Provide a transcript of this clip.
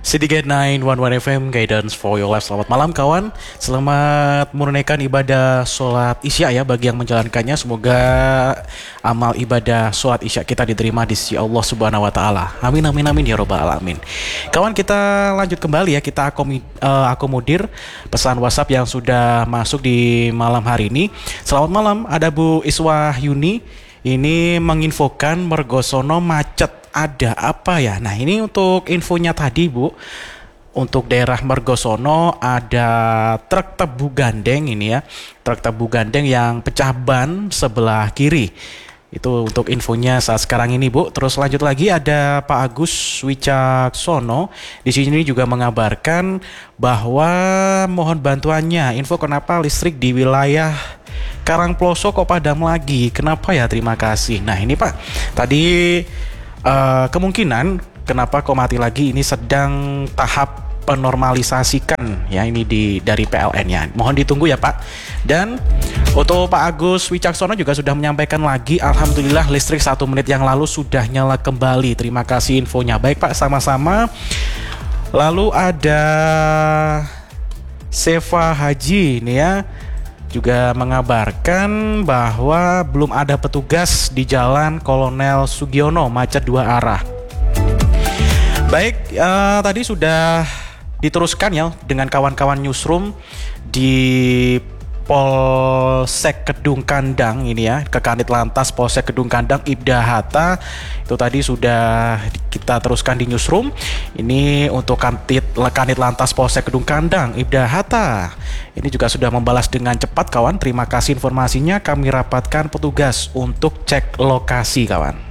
Syndicate 911 FM Guidance for your life. Selamat malam kawan. Selamat menunaikan ibadah sholat isya ya bagi yang menjalankannya. Semoga amal ibadah sholat isya kita diterima di sisi Allah Subhanahu wa taala. Amin amin amin ya robbal alamin. Kawan, kita lanjut kembali ya. Kita akomodir pesan WhatsApp yang sudah masuk di malam hari ini. Selamat malam, ada Bu Iswah Yuni. Ini menginfokan Mergosono macet. Ada apa ya? Nah, ini untuk infonya tadi, Bu. Untuk daerah Mergosono ada truk tebu gandeng ini ya. Truk tebu gandeng yang pecah ban sebelah kiri. Itu untuk infonya saat sekarang ini, Bu. Terus lanjut lagi ada Pak Agus Wicaksono. Di sini juga mengabarkan bahwa mohon bantuannya. Info kenapa listrik di wilayah Karangploso kok padam lagi? Kenapa ya? Terima kasih. Nah, ini Pak. Tadi kemungkinan kenapa kok mati lagi ini sedang tahap penormalisasikan ya, ini dari PLN ya. Mohon ditunggu ya Pak. Dan untuk Pak Agus Wicaksono juga sudah menyampaikan lagi, alhamdulillah listrik 1 menit yang lalu sudah nyala kembali. Terima kasih infonya. Baik Pak, sama-sama. Lalu ada Seva Haji nih ya, juga mengabarkan bahwa belum ada petugas di Jalan Kolonel Sugiono, macet 2 arah. Baik, tadi sudah diteruskan ya dengan kawan-kawan newsroom di Polsek Kedung Kandang ini ya, ke Kanit Lantas Polsek Kedung Kandang Ibda Hatta. Itu tadi sudah kita teruskan di newsroom. Ini untuk Kanit Lantas Polsek Kedung Kandang Ibda Hatta. Ini juga sudah membalas dengan cepat kawan. Terima kasih informasinya. Kami rapatkan petugas untuk cek lokasi kawan.